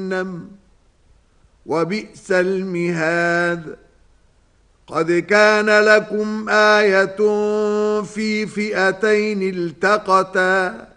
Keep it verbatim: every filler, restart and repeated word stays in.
جهنم وبئس المهاد. قد كان لكم آية في فئتين التقتا